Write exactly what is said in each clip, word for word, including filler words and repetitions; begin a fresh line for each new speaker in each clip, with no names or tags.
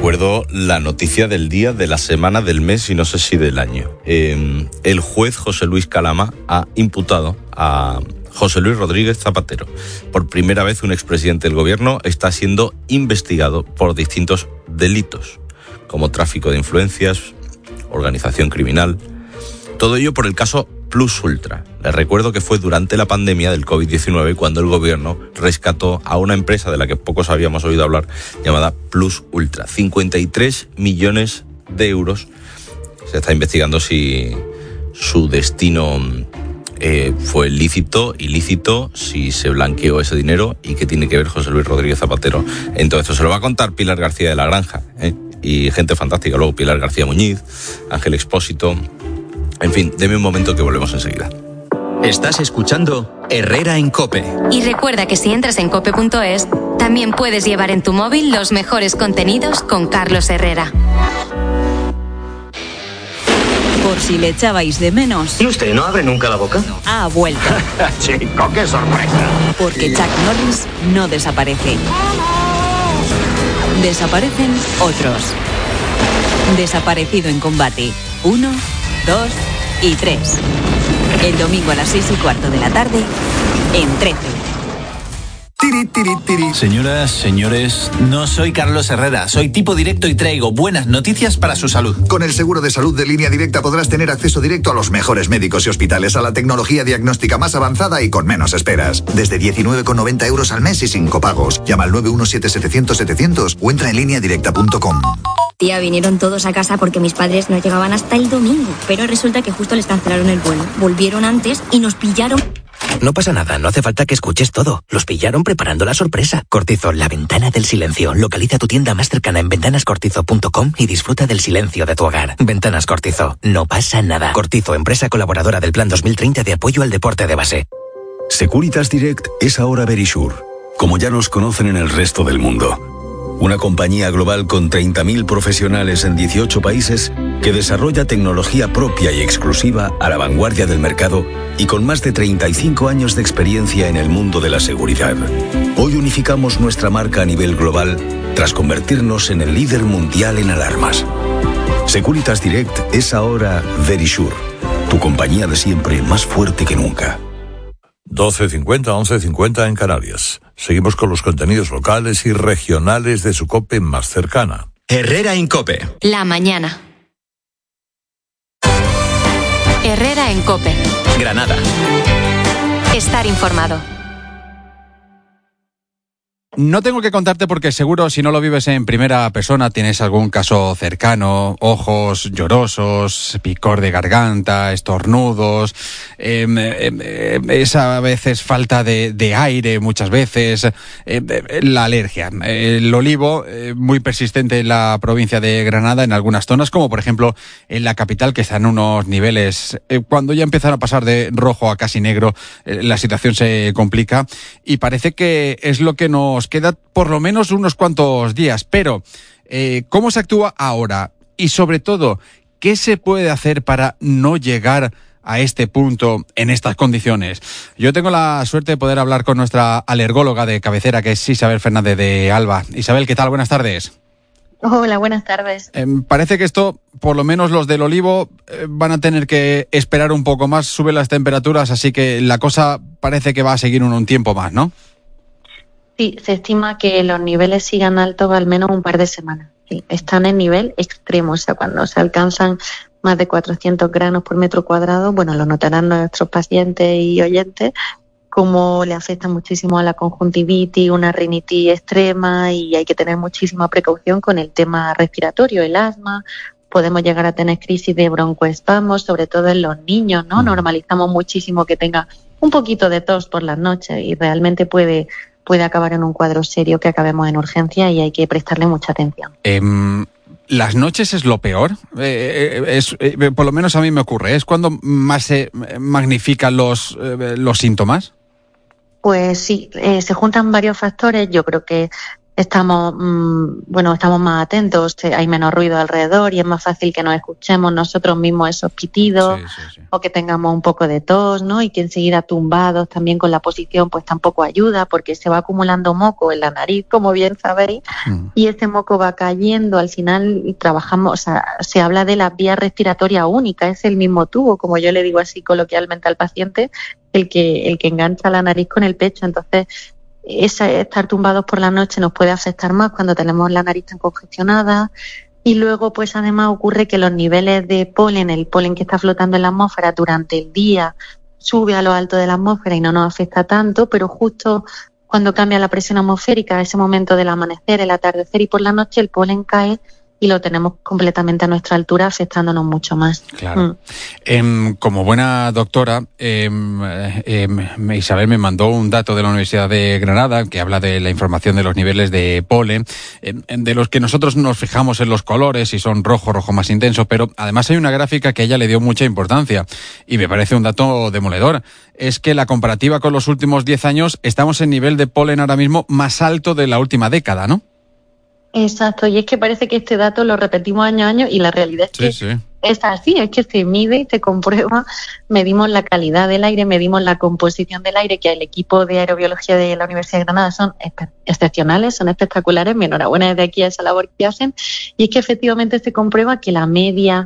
recuerdo la noticia del día, de la semana, del mes y no sé si del año. Eh, el juez José Luis Calama ha imputado a José Luis Rodríguez Zapatero. Por primera vez un expresidente del gobierno está siendo investigado por distintos delitos, como tráfico de influencias, organización criminal. Todo ello por el caso Plus Ultra. Les recuerdo que fue durante la pandemia del covid diecinueve cuando el gobierno rescató a una empresa de la que pocos habíamos oído hablar, llamada Plus Ultra. cincuenta y tres millones de euros. Se está investigando si su destino eh, fue lícito, ilícito, si se blanqueó ese dinero y qué tiene que ver José Luis Rodríguez Zapatero en todo esto. Se lo va a contar Pilar García de la Granja, ¿eh? Y gente fantástica. Luego Pilar García Muñiz, Ángel Expósito. En fin, deme un momento que volvemos enseguida.
Estás escuchando Herrera en COPE.
Y recuerda que si entras en cope punto es, también puedes llevar en tu móvil los mejores contenidos con Carlos Herrera.
Por si le echabais de menos.
¿Y usted no abre nunca la boca?
Ha vuelto.
Chico, qué sorpresa.
Porque Chuck Norris no desaparece. Desaparecen otros. Desaparecido en combate. Uno, dos y tres. El domingo a las seis y cuarto de la tarde en trece.
Tiri, tiri, tiri. Señoras, señores, no soy Carlos Herrera, soy tipo directo y traigo buenas noticias para su salud.
Con el seguro de salud de Línea Directa podrás tener acceso directo a los mejores médicos y hospitales, a la tecnología diagnóstica más avanzada y con menos esperas. Desde diecinueve con noventa euros al mes y sin copagos. Llama al nueve uno siete setecientos setecientos o entra en línea directa punto com.
Tía, vinieron todos a casa porque mis padres no llegaban hasta el domingo, pero resulta que justo les cancelaron el vuelo. Volvieron antes y nos pillaron.
No pasa nada, no hace falta que escuches todo. Los pillaron preparando la sorpresa. Cortizo, la ventana del silencio. Localiza tu tienda más cercana en ventanas cortizo punto com y disfruta del silencio de tu hogar. Ventanas Cortizo, no pasa nada. Cortizo, empresa colaboradora del Plan dos mil treinta de apoyo al deporte de base.
Securitas Direct es ahora Verisure, como ya nos conocen en el resto del mundo. Una compañía global con treinta mil profesionales en dieciocho países que desarrolla tecnología propia y exclusiva a la vanguardia del mercado y con más de treinta y cinco años de experiencia en el mundo de la seguridad. Hoy unificamos nuestra marca a nivel global tras convertirnos en el líder mundial en alarmas. Securitas Direct es ahora Verisure, tu compañía de siempre más fuerte que nunca.
doce cincuenta, once cincuenta en Canarias. Seguimos con los contenidos locales y regionales de su COPE más cercana.
Herrera en COPE.
La mañana. Herrera en COPE.
Granada.
Estar informado.
No tengo que contarte porque seguro si no lo vives en primera persona tienes algún caso cercano, ojos llorosos, picor de garganta, estornudos, eh, eh, esa a veces falta de, de aire muchas veces, eh, la alergia. El olivo, eh, muy persistente en la provincia de Granada en algunas zonas, como por ejemplo en la capital, que está en unos niveles, eh, cuando ya empiezan a pasar de rojo a casi negro, eh, la situación se complica y parece que es lo que nos queda por lo menos unos cuantos días, pero eh, ¿cómo se actúa ahora? Y sobre todo, ¿qué se puede hacer para no llegar a este punto en estas condiciones? Yo tengo la suerte de poder hablar con nuestra alergóloga de cabecera, que es Isabel Fernández de Alba. Isabel, ¿qué tal? Buenas tardes.
Hola, buenas tardes.
Eh, parece que esto, por lo menos los del olivo, eh, van a tener que esperar un poco más, suben las temperaturas, así que la cosa parece que va a seguir un, un tiempo más, ¿no?
Sí, se estima que los niveles sigan altos al menos un par de semanas. Sí, están en nivel extremo, o sea, cuando se alcanzan más de cuatrocientos granos por metro cuadrado, bueno, lo notarán nuestros pacientes y oyentes, como le afecta muchísimo a la conjuntivitis, una rinitis extrema, y hay que tener muchísima precaución con el tema respiratorio, el asma. Podemos llegar a tener crisis de broncoespasmos, sobre todo en los niños, ¿no? Normalizamos muchísimo que tenga un poquito de tos por las noches y realmente puede... puede acabar en un cuadro serio que acabemos en urgencia y hay que prestarle mucha atención.
Eh, ¿Las noches es lo peor? Eh, es, eh, por lo menos a mí me ocurre. ¿Es cuando más se magnifican los, eh, los síntomas?
Pues sí, eh, se juntan varios factores. Yo creo que estamos, mmm, bueno, estamos más atentos, hay menos ruido alrededor y es más fácil que nos escuchemos nosotros mismos esos pitidos, sí, sí, sí. o que tengamos un poco de tos, ¿no? Y que enseguida tumbados también con la posición pues tampoco ayuda, porque se va acumulando moco en la nariz, como bien sabéis, mm. y ese moco va cayendo. Al final trabajamos, o sea, se habla de la vía respiratoria única, es el mismo tubo, como yo le digo así coloquialmente al paciente, el que, el que engancha la nariz con el pecho. Entonces, esa, estar tumbados por la noche nos puede afectar más cuando tenemos la nariz tan congestionada. Y luego, pues además ocurre que los niveles de polen, el polen que está flotando en la atmósfera durante el día, sube a lo alto de la atmósfera y no nos afecta tanto, pero justo cuando cambia la presión atmosférica, ese momento del amanecer, el atardecer y por la noche, el polen cae y lo tenemos completamente a nuestra altura, afectándonos mucho más.
Claro. Mm. Eh, como buena doctora, eh, eh, Isabel me mandó un dato de la Universidad de Granada que habla de la información de los niveles de polen, eh, de los que nosotros nos fijamos en los colores, si son rojo, rojo más intenso, pero además hay una gráfica que a ella le dio mucha importancia y me parece un dato demoledor. Es que la comparativa con los últimos diez años, estamos en nivel de polen ahora mismo más alto de la última década, ¿no?
Exacto, y es que parece que este dato lo repetimos año a año y la realidad es que sí, sí. es así, es que se mide y se comprueba, medimos la calidad del aire, medimos la composición del aire, que el equipo de aerobiología de la Universidad de Granada son excepcionales, son espectaculares, mi enhorabuena desde aquí a esa labor que hacen, y es que efectivamente se comprueba que la media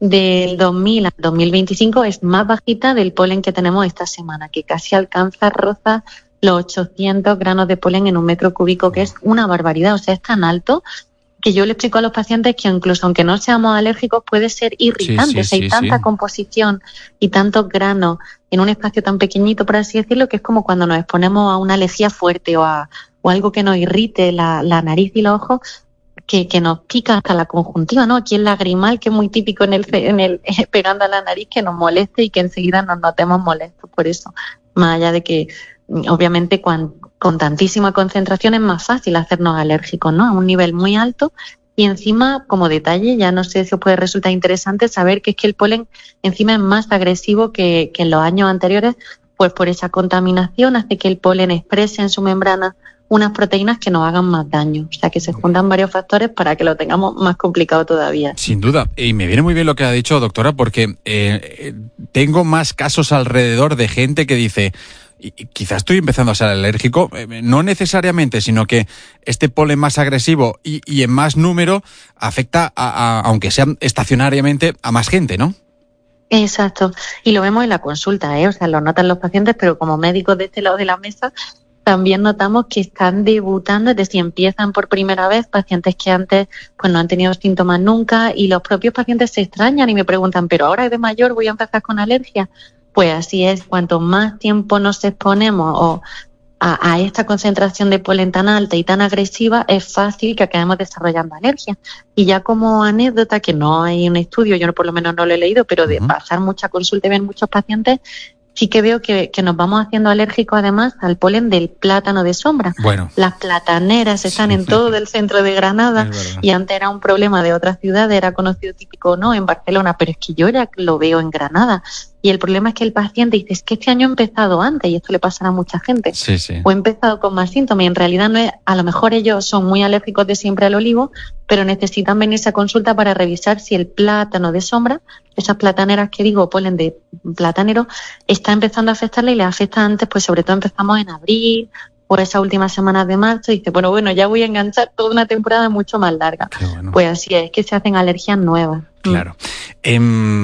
del dos mil al dos mil veinticinco es más bajita del polen que tenemos esta semana, que casi alcanza, roza los ochocientos granos de polen en un metro cúbico, que es una barbaridad. O sea, es tan alto que yo le explico a los pacientes que incluso aunque no seamos alérgicos puede ser irritante. Sí, sí, o sea, hay sí, tanta sí. composición y tantos granos en un espacio tan pequeñito, por así decirlo, que es como cuando nos exponemos a una alergia fuerte o a o algo que nos irrite la, la nariz y los ojos, que, que nos pica hasta la conjuntiva, ¿no? Aquí el lagrimal, que es muy típico en el, en el pegando a la nariz, que nos moleste y que enseguida nos notemos molestos por eso. Más allá de que obviamente con, con tantísima concentración es más fácil hacernos alérgicos, ¿no? A un nivel muy alto. Y encima, como detalle, ya no sé si os puede resultar interesante saber que es que el polen encima es más agresivo que, que en los años anteriores, pues por esa contaminación hace que el polen exprese en su membrana unas proteínas que nos hagan más daño. O sea, que se juntan varios factores para que lo tengamos más complicado todavía.
Sin duda. Y me viene muy bien lo que ha dicho, doctora, porque eh, tengo más casos alrededor de gente que dice, y quizás estoy empezando a ser alérgico, eh, no necesariamente, sino que este polen más agresivo y, y en más número afecta, a, a, aunque sea estacionariamente, a más gente, ¿no?
Exacto. Y lo vemos en la consulta, ¿eh? O sea, lo notan los pacientes, pero como médicos de este lado de la mesa también notamos que están debutando, es decir, empiezan por primera vez pacientes que antes pues no han tenido síntomas nunca, y los propios pacientes se extrañan y me preguntan, pero ahora de mayor voy a empezar con alergia. Pues así es, cuanto más tiempo nos exponemos o a, a esta concentración de polen tan alta y tan agresiva, es fácil que acabemos desarrollando alergia. Y ya como anécdota, que no hay un estudio, yo por lo menos no lo he leído, pero de pasar mucha consulta y ver muchos pacientes, sí que veo que, que nos vamos haciendo alérgicos además al polen del plátano de sombra. Bueno. Las plataneras están sí, en todo el centro de Granada y antes era un problema de otras ciudades, era conocido típico no en Barcelona, pero es que yo ya lo veo en Granada. Y el problema es que el paciente dice, es que este año he empezado antes, y esto le pasará a mucha gente, sí, sí. o he empezado con más síntomas, y en realidad no es, a lo mejor ellos son muy alérgicos de siempre al olivo, pero necesitan venirse a consulta para revisar si el plátano de sombra, esas plataneras que digo, polen de platanero, está empezando a afectarle y le afecta antes, pues sobre todo empezamos en abril, por esas últimas semanas de marzo, y dice, bueno, bueno, ya voy a enganchar toda una temporada mucho más larga. Bueno. Pues así es, que se hacen alergias nuevas.
Claro. Eh,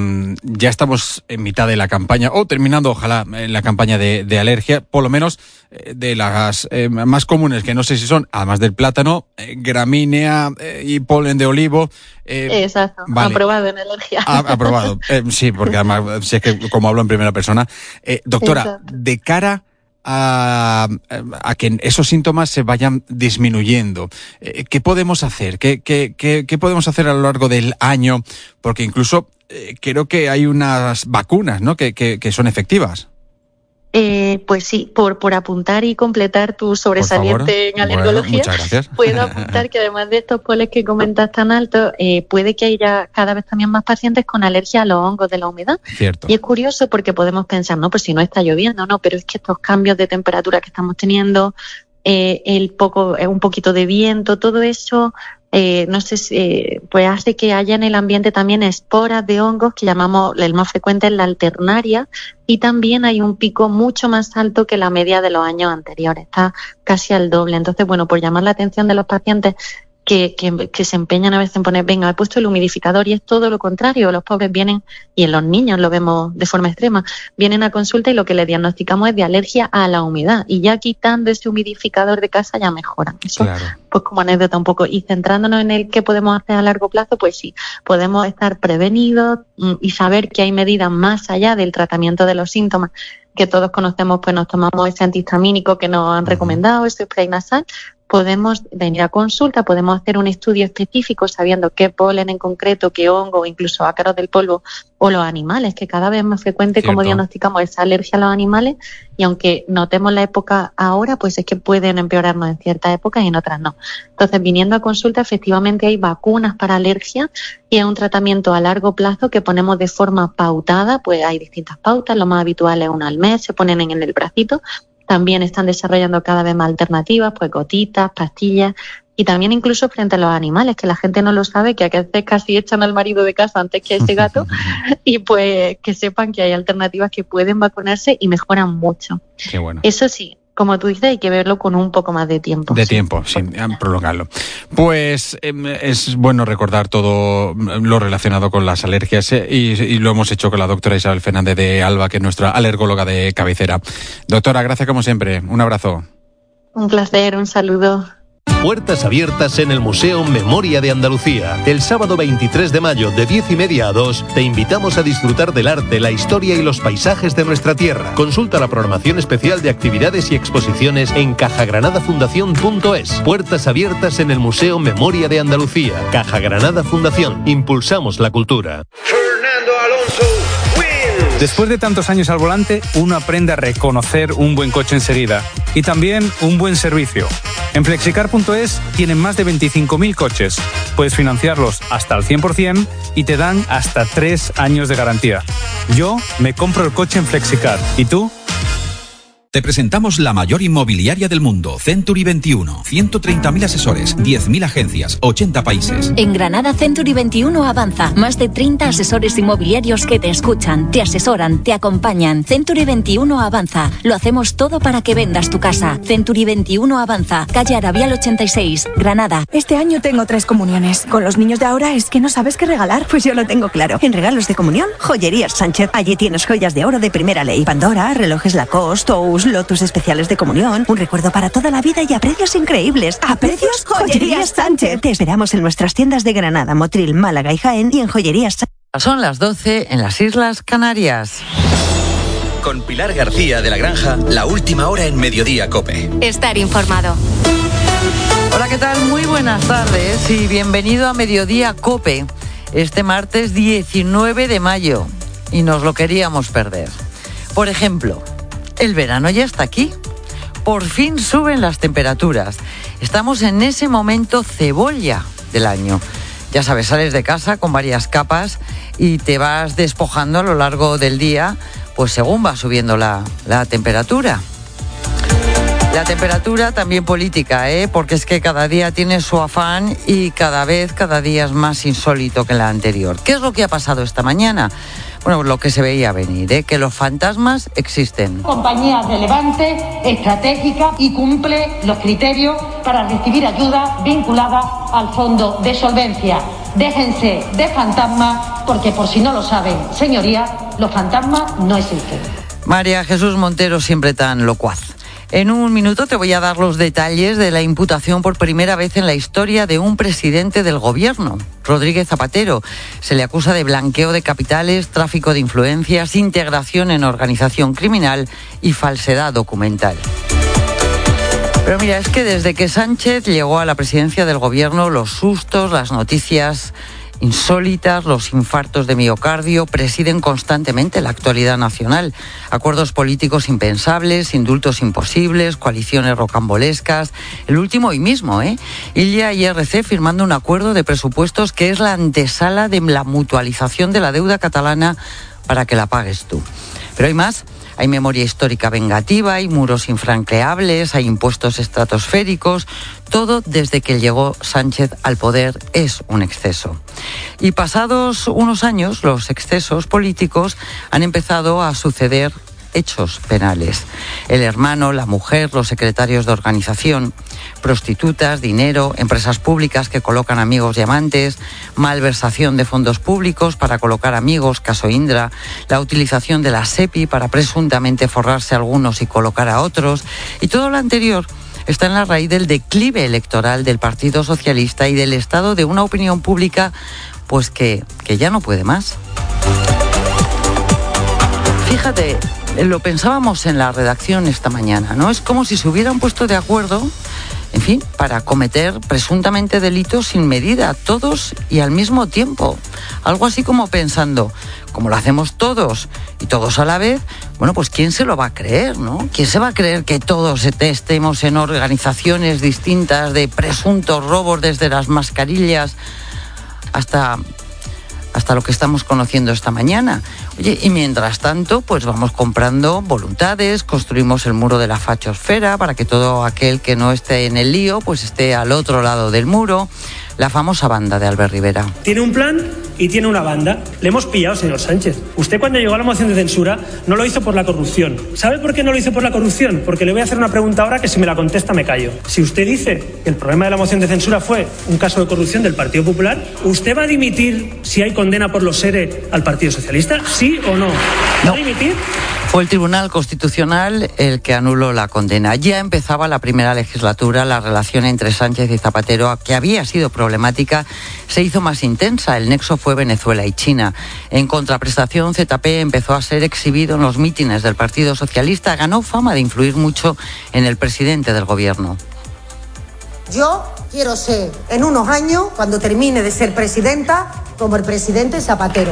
ya estamos en mitad de la campaña, o terminando, ojalá, en la campaña de, de alergia, por lo menos eh, de las eh, más comunes, que no sé si son, además del plátano, eh, gramínea eh, y polen de olivo.
Eh, Exacto, vale. Aprobado en alergia.
Ha, aprobado, eh, sí, porque además, si es que como hablo en primera persona. Eh, doctora, Exacto. de cara A, a que esos síntomas se vayan disminuyendo, ¿qué podemos hacer? ¿Qué, qué, qué, qué podemos hacer a lo largo del año? Porque incluso eh, creo que hay unas vacunas, ¿no? que, que, que son efectivas.
Eh, pues sí, por, por apuntar y completar tu sobresaliente en alergología,
bueno,
puedo apuntar que además de estos poles que comentas tan altos, eh, puede que haya cada vez también más pacientes con alergia a los hongos de la humedad.
Cierto.
Y es curioso porque podemos pensar, no, pues si no está lloviendo, no, pero es que estos cambios de temperatura que estamos teniendo, eh, el poco, eh, un poquito de viento, todo eso, eh, no sé si, eh, pues hace que haya en el ambiente también esporas de hongos que llamamos, el más frecuente es la alternaria, y también hay un pico mucho más alto que la media de los años anteriores, está casi al doble. Entonces, bueno, por llamar la atención de los pacientes Que, que, que se empeñan a veces en poner, venga, he puesto el humidificador, y es todo lo contrario. Los pobres vienen, y en los niños lo vemos de forma extrema, vienen a consulta y lo que les diagnosticamos es de alergia a la humedad, y ya quitando ese humidificador de casa ya mejoran. Eso, claro. Pues como anécdota un poco. Y centrándonos en el qué podemos hacer a largo plazo, pues sí, podemos estar prevenidos y saber que hay medidas más allá del tratamiento de los síntomas que todos conocemos. Pues nos tomamos ese antihistamínico que nos han recomendado, ese spray nasal. Podemos venir a consulta, podemos hacer un estudio específico sabiendo qué polen en concreto, qué hongo, o incluso ácaros del polvo, o los animales, que cada vez es más frecuente. Cierto. Como diagnosticamos esa alergia a los animales, y aunque notemos la época ahora, pues es que pueden empeorarnos en ciertas épocas y en otras no. Entonces, viniendo a consulta, efectivamente hay vacunas para alergia, y es un tratamiento a largo plazo que ponemos de forma pautada. Pues hay distintas pautas, lo más habitual es una al mes, se ponen en el bracito. También están desarrollando cada vez más alternativas, pues gotitas, pastillas, y también incluso frente a los animales, que la gente no lo sabe, que a veces casi echan al marido de casa antes que a ese gato, y pues que sepan que hay alternativas que pueden vacunarse y mejoran mucho.
Qué bueno.
Eso sí, como tú dices, hay que verlo con un poco más de tiempo.
De sí. tiempo, sí, prolongarlo. Pues eh, es bueno recordar todo lo relacionado con las alergias, eh, y, y lo hemos hecho con la doctora Isabel Fernández de Alba, que es nuestra alergóloga de cabecera. Doctora, gracias como siempre. Un abrazo.
Un placer, un saludo.
Puertas abiertas en el Museo Memoria de Andalucía. El sábado veintitrés de mayo de diez y media a dos te invitamos a disfrutar del arte, la historia y los paisajes de nuestra tierra. Consulta la programación especial de actividades y exposiciones en caja granada fundación punto es. Puertas abiertas en el Museo Memoria de Andalucía. Caja Granada Fundación. Impulsamos la cultura.
Fernando Alonso. Después de tantos años al volante, uno aprende a reconocer un buen coche enseguida y también un buen servicio. En flexicar punto es tienen más de veinticinco mil coches. Puedes financiarlos hasta al cien por ciento y te dan hasta tres años de garantía. Yo me compro el coche en Flexicar. ¿Y tú?
Te presentamos la mayor inmobiliaria del mundo, Century veintiuno. ciento treinta mil asesores, diez mil agencias, ochenta países.
En Granada, Century veintiuno avanza. Más de treinta asesores inmobiliarios que te escuchan, te asesoran, te acompañan. Century veintiuno avanza. Lo hacemos todo para que vendas tu casa. Century veintiuno avanza. Calle Arabial ochenta y seis, Granada.
Este año tengo tres comuniones. Con los niños de ahora es que no sabes qué regalar. Pues yo lo tengo claro. En regalos de comunión, Joyerías Sánchez. Allí tienes joyas de oro de primera ley. Pandora, relojes Lacoste, Tous, lotus especiales de comunión, un recuerdo para toda la vida y a precios increíbles. ¿A precios? Joyerías Sánchez. Te esperamos en nuestras tiendas de Granada, Motril, Málaga y Jaén, y en Joyerías Sánchez.
Son las doce en las Islas Canarias.
Con Pilar García de la Granja, la última hora en Mediodía COPE.
Estar informado.
Hola, ¿qué tal? Muy buenas tardes y bienvenido a Mediodía COPE. Este martes diecinueve de mayo, y nos lo queríamos perder. Por ejemplo, el verano ya está aquí. Por fin suben las temperaturas. Estamos en ese momento cebolla del año. Ya sabes, sales de casa con varias capas y te vas despojando a lo largo del día, pues según va subiendo la, la temperatura. La temperatura también política, ¿eh? Porque es que cada día tiene su afán y cada vez, cada día es más insólito que la anterior. ¿Qué es lo que ha pasado esta mañana? Bueno, lo que se veía venir, ¿eh? Que los fantasmas existen.
Compañía relevante, estratégica y cumple los criterios para recibir ayuda vinculada al fondo de solvencia. Déjense de fantasmas, porque por si no lo saben, señorías, los fantasmas no existen.
María Jesús Montero, siempre tan locuaz. En un minuto te voy a dar los detalles de la imputación por primera vez en la historia de un presidente del gobierno, Rodríguez Zapatero. Se le acusa de blanqueo de capitales, tráfico de influencias, integración en organización criminal y falsedad documental. Pero mira, es que desde que Sánchez llegó a la presidencia del gobierno, los sustos, las noticias insólitas, los infartos de miocardio presiden constantemente la actualidad nacional. Acuerdos políticos impensables, indultos imposibles, coaliciones rocambolescas. El último hoy mismo, ¿eh? Illa y R C firmando un acuerdo de presupuestos que es la antesala de la mutualización de la deuda catalana para que la pagues tú. Pero hay más. Hay memoria histórica vengativa, hay muros infranqueables, hay impuestos estratosféricos. Todo desde que llegó Sánchez al poder es un exceso. Y pasados unos años, los excesos políticos han empezado a suceder hechos penales. El hermano, la mujer, los secretarios de organización, prostitutas, dinero, empresas públicas que colocan amigos y amantes, malversación de fondos públicos para colocar amigos, caso Indra, la utilización de la SEPI para presuntamente forrarse a algunos y colocar a otros, y todo lo anterior está en la raíz del declive electoral del Partido Socialista y del estado de una opinión pública pues que, que ya no puede más. Fíjate, lo pensábamos en la redacción esta mañana, ¿no? Es como si se hubieran puesto de acuerdo, en fin, para cometer presuntamente delitos sin medida, todos y al mismo tiempo. Algo así como pensando, como lo hacemos todos y todos a la vez, bueno, pues ¿quién se lo va a creer, no? ¿Quién se va a creer que todos estemos en organizaciones distintas de presuntos robos desde las mascarillas hasta... hasta lo que estamos conociendo esta mañana? Oye, y mientras tanto, pues vamos comprando voluntades, construimos el muro de la fachosfera para que todo aquel que no esté en el lío, pues esté al otro lado del muro. La famosa banda de Albert Rivera.
Tiene un plan y tiene una banda. Le hemos pillado, señor Sánchez. Usted, cuando llegó a la moción de censura, no lo hizo por la corrupción. ¿Sabe por qué no lo hizo por la corrupción? Porque le voy a hacer una pregunta ahora que si me la contesta me callo. Si usted dice que el problema de la moción de censura fue un caso de corrupción del Partido Popular, ¿usted va a dimitir si hay condena por los ERE al Partido Socialista? ¿Sí o no? ¿Va a dimitir?
Fue el Tribunal Constitucional el que anuló la condena. Ya empezaba la primera legislatura, la relación entre Sánchez y Zapatero, que había sido problemática, se hizo más intensa. El nexo fue Venezuela y China. En contraprestación, Z P empezó a ser exhibido en los mítines del Partido Socialista. Ganó fama de influir mucho en el presidente del gobierno.
Yo quiero ser, en unos años, cuando termine de ser presidenta, como el presidente Zapatero.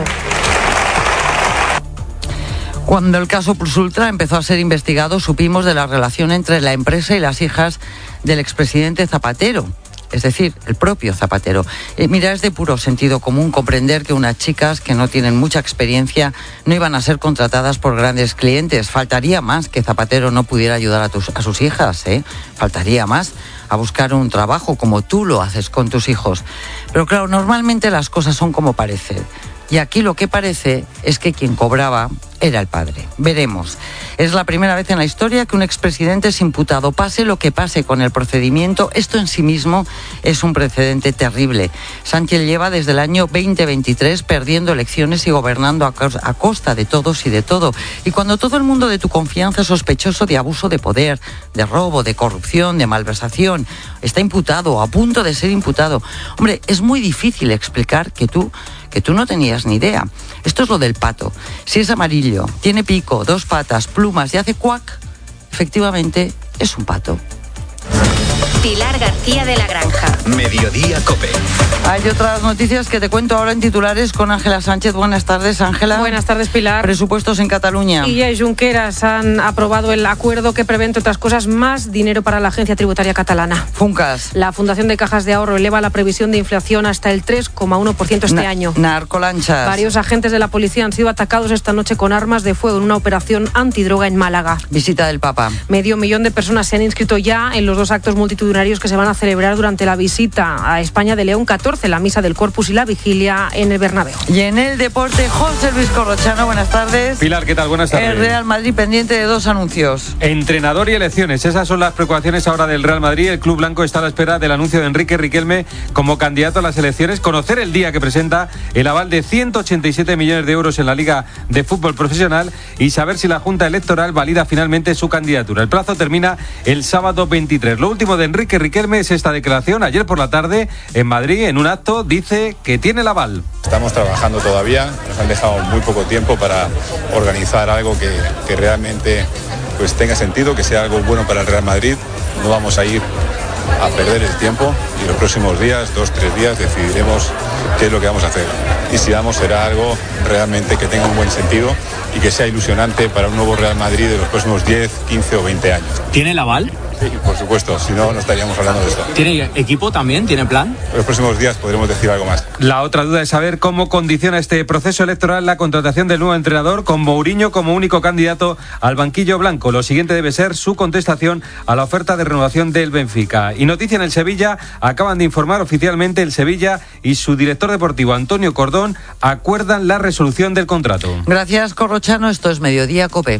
Cuando el caso Plus Ultra empezó a ser investigado, supimos de la relación entre la empresa y las hijas del expresidente Zapatero, es decir, el propio Zapatero. Eh, mira, es de puro sentido común comprender que unas chicas que no tienen mucha experiencia no iban a ser contratadas por grandes clientes. Faltaría más que Zapatero no pudiera ayudar a, tus, a sus hijas, ¿eh? Faltaría más a buscar un trabajo como tú lo haces con tus hijos. Pero claro, normalmente las cosas son como parecen. Y aquí lo que parece es que quien cobraba era el padre. Veremos. Es la primera vez en la historia que un expresidente es imputado. Pase lo que pase con el procedimiento, esto en sí mismo es un precedente terrible. Sánchez lleva desde el año veinte veintitrés perdiendo elecciones y gobernando a costa de todos y de todo. Y cuando todo el mundo de tu confianza es sospechoso de abuso de poder, de robo, de corrupción, de malversación, está imputado, a punto de ser imputado. Hombre, es muy difícil explicar que tú... que tú no tenías ni idea. Esto es lo del pato. Si es amarillo, tiene pico, dos patas, plumas y hace cuac, efectivamente es un pato.
Pilar García de la Granja.
Mediodía COPE.
Hay otras noticias que te cuento ahora en titulares con Ángela Sánchez. Buenas tardes, Ángela.
Buenas tardes, Pilar.
Presupuestos en Cataluña.
Illa y Junqueras han aprobado el acuerdo que prevé, entre otras cosas, más dinero para la Agencia Tributaria Catalana.
Funcas.
La Fundación de Cajas de Ahorro eleva la previsión de inflación hasta el tres coma uno por ciento este
Na-
año.
Narcolanchas.
Varios agentes de la policía han sido atacados esta noche con armas de fuego en una operación antidroga en Málaga.
Visita del Papa.
Medio millón de personas se han inscrito ya en los dos actos multitudinarios que se van a celebrar durante la visita a España de León catorce, la misa del Corpus y la vigilia en el Bernabéu.
Y en el deporte, José Luis Corrochano, buenas tardes.
Pilar, ¿qué tal? Buenas tardes.
El Real Madrid pendiente de dos anuncios.
Entrenador y elecciones, esas son las preocupaciones ahora del Real Madrid. El club blanco está a la espera del anuncio de Enrique Riquelme como candidato a las elecciones, conocer el día que presenta el aval de ciento ochenta y siete millones de euros en la Liga de Fútbol Profesional y saber si la Junta Electoral valida finalmente su candidatura. El plazo termina el sábado veintitrés. Lo último de Enrique Riquelme es esta declaración. Ayer por la tarde en Madrid, en un acto, dice que tiene el aval.
Estamos trabajando todavía, nos han dejado muy poco tiempo para organizar algo que, que realmente pues tenga sentido, que sea algo bueno para el Real Madrid. No vamos a ir a perder el tiempo y los próximos días, dos, tres días, decidiremos qué es lo que vamos a hacer. Y si vamos, será algo realmente que tenga un buen sentido y que sea ilusionante para un nuevo Real Madrid de los próximos diez, quince o veinte años.
¿Tiene el aval?
Sí, por supuesto, si no, no estaríamos hablando de esto.
¿Tiene equipo también? ¿Tiene plan?
En los próximos días podremos decir algo más.
La otra duda es saber cómo condiciona este proceso electoral la contratación del nuevo entrenador, con Mourinho como único candidato al banquillo blanco. Lo siguiente debe ser su contestación a la oferta de renovación del Benfica. Y noticia en el Sevilla, acaban de informar oficialmente el Sevilla y su director deportivo Antonio Cordón acuerdan la resolución del contrato.
Gracias, Corrochano. Esto es Mediodía COPE.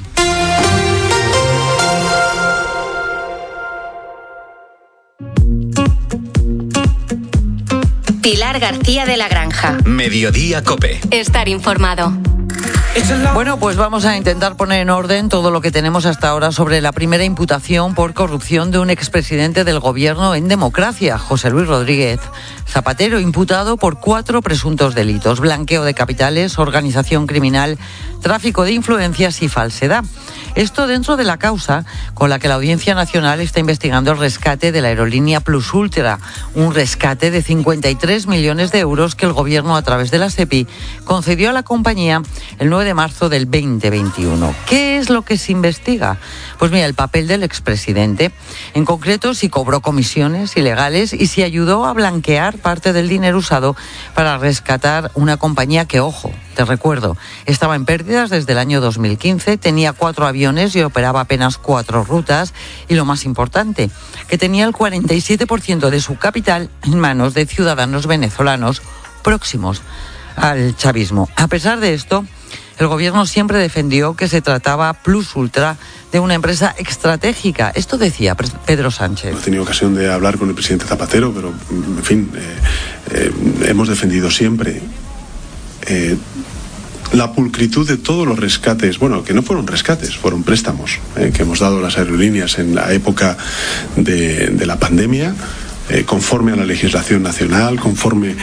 Pilar García de la Granja.
Mediodía COPE.
Estar informado.
Bueno, pues vamos a intentar poner en orden todo lo que tenemos hasta ahora sobre la primera imputación por corrupción de un expresidente del gobierno en democracia, José Luis Rodríguez Zapatero, imputado por cuatro presuntos delitos: blanqueo de capitales, organización criminal, tráfico de influencias y falsedad. Esto dentro de la causa con la que la Audiencia Nacional está investigando el rescate de la aerolínea Plus Ultra, un rescate de cincuenta y tres millones de euros que el gobierno, a través de la SEPI, concedió a la compañía el nueve de marzo del veinte veintiuno. ¿Qué es lo que se investiga? Pues mira, el papel del expresidente, en concreto si cobró comisiones ilegales y si ayudó a blanquear parte del dinero usado para rescatar una compañía que, ojo, te recuerdo, estaba en pérdidas desde el año dos mil quince, tenía cuatro aviones y operaba apenas cuatro rutas, y lo más importante, que tenía el cuarenta y siete por ciento de su capital en manos de ciudadanos venezolanos próximos al chavismo. A pesar de esto, el gobierno siempre defendió que se trataba Plus Ultra de una empresa estratégica. Esto decía Pedro Sánchez.
No he tenido ocasión de hablar con el presidente Zapatero, pero, en fin, eh, eh, hemos defendido siempre eh, la pulcritud de todos los rescates, bueno, que no fueron rescates, fueron préstamos, eh, que hemos dado a las aerolíneas en la época de, de la pandemia, eh, conforme a la legislación nacional, conforme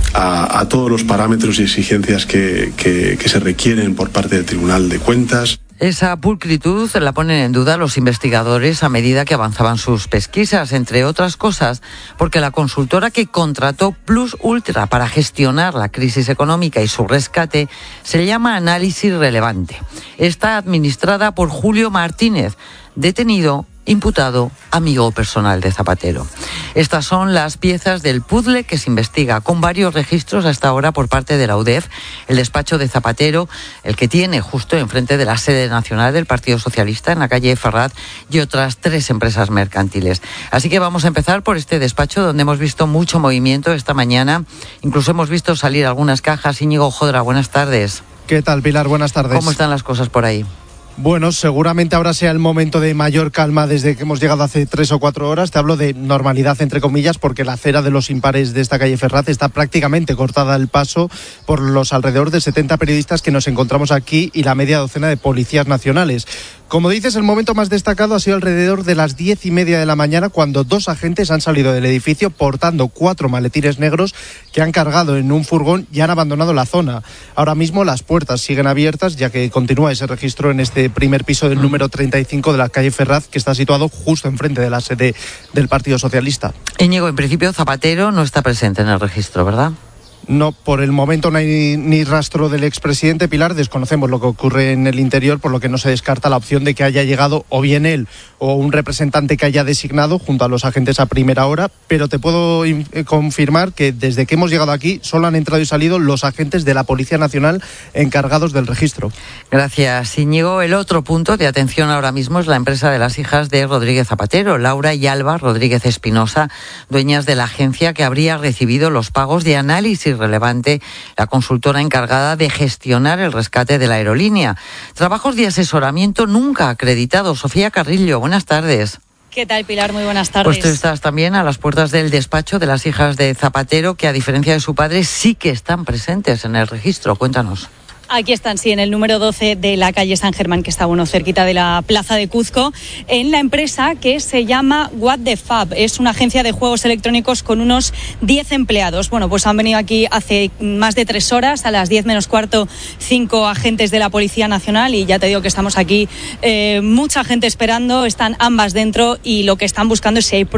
a, a todos los parámetros y exigencias que, que, que se requieren por parte del Tribunal de Cuentas.
Esa pulcritud la ponen en duda los investigadores a medida que avanzaban sus pesquisas, entre otras cosas, porque la consultora que contrató Plus Ultra para gestionar la crisis económica y su rescate se llama Análisis Relevante. Está administrada por Julio Martínez, detenido, imputado, amigo personal de Zapatero. Estas son las piezas del puzzle que se investiga, con varios registros hasta ahora por parte de la U D E F, el despacho de Zapatero, el que tiene justo enfrente de la sede nacional del Partido Socialista en la calle Ferrat, y otras tres empresas mercantiles. Así que vamos a empezar por este despacho, donde hemos visto mucho movimiento esta mañana. Incluso hemos visto salir algunas cajas. Íñigo Jodra, buenas tardes.
¿Qué tal, Pilar? Buenas tardes.
¿Cómo están las cosas por ahí?
Bueno, seguramente ahora sea el momento de mayor calma desde que hemos llegado hace tres o cuatro horas. Te hablo de normalidad, entre comillas, porque la acera de los impares de esta calle Ferraz está prácticamente cortada el paso por los alrededor de setenta periodistas que nos encontramos aquí y la media docena de policías nacionales. Como dices, el momento más destacado ha sido alrededor de las diez y media de la mañana, cuando dos agentes han salido del edificio portando cuatro maletines negros que han cargado en un furgón y han abandonado la zona. Ahora mismo las puertas siguen abiertas, ya que continúa ese registro en este primer piso del número treinta y cinco de la calle Ferraz, que está situado justo enfrente de la sede del Partido Socialista.
Íñigo, en principio Zapatero no está presente en el registro, ¿verdad?
No, por el momento no hay ni rastro del expresidente. Pilar, desconocemos lo que ocurre en el interior, por lo que no se descarta la opción de que haya llegado o bien él o un representante que haya designado junto a los agentes a primera hora, pero te puedo confirmar que desde que hemos llegado aquí solo han entrado y salido los agentes de la Policía Nacional encargados del registro.
Gracias, Íñigo. El otro punto de atención ahora mismo es la empresa de las hijas de Rodríguez Zapatero, Laura y Alba Rodríguez Espinosa, dueñas de la agencia que habría recibido los pagos de Análisis Relevante, la consultora encargada de gestionar el rescate de la aerolínea. Trabajos de asesoramiento nunca acreditados. Sofía Carrillo, buenas tardes.
¿Qué tal, Pilar? Muy buenas tardes.
Pues tú estás también a las puertas del despacho de las hijas de Zapatero, que a diferencia de su padre sí que están presentes en el registro. Cuéntanos.
Aquí están, sí, en el número doce de la calle San Germán, que está, bueno, cerquita de la plaza de Cuzco, en la empresa que se llama What the Fab. Es una agencia de juegos electrónicos con unos diez empleados. Bueno, pues han venido aquí hace más de tres horas, a las diez menos cuarto, cinco agentes de la Policía Nacional, y ya te digo que estamos aquí, eh, mucha gente esperando, están ambas dentro, y lo que están buscando es si hay